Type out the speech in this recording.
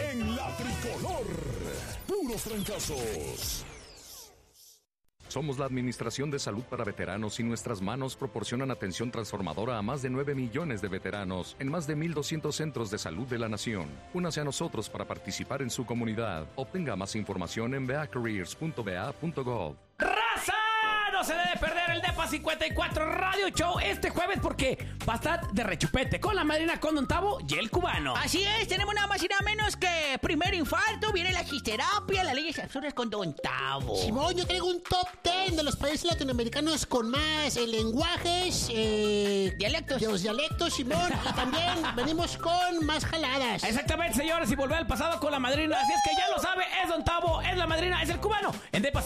en la Tricolor. Puros trancazos. Somos la Administración de Salud para Veteranos y nuestras manos proporcionan atención transformadora a más de 9 millones de veteranos en más de 1,200 centros de salud de la nación. Únase a nosotros para participar en su comunidad. Obtenga más información en veacareers.va.gov. ¡Raza! No se debe perder el DEPA 54 Radio Show este jueves porque va a estar de rechupete con la madrina, con Don Tavo y el cubano. Así es, tenemos nada más y nada menos que primer infarto, viene la gisterapia, las leyes absurdas con Don Tavo. Simón, yo traigo un top 10 de los países latinoamericanos con más lenguajes, dialectos. De los dialectos, Simón. Y también venimos con más jaladas. Exactamente, señores, y volver al pasado con la madrina. Así es que ya lo sabe, es Don Tavo, es la madrina, es el cubano en DEPA